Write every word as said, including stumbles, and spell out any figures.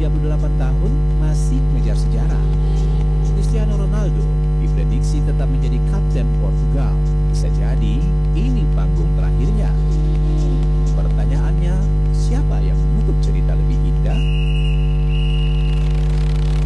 tiga puluh delapan tahun masih mengejar sejarah. Cristiano Ronaldo diprediksi tetap menjadi kapten Portugal. Bisa jadi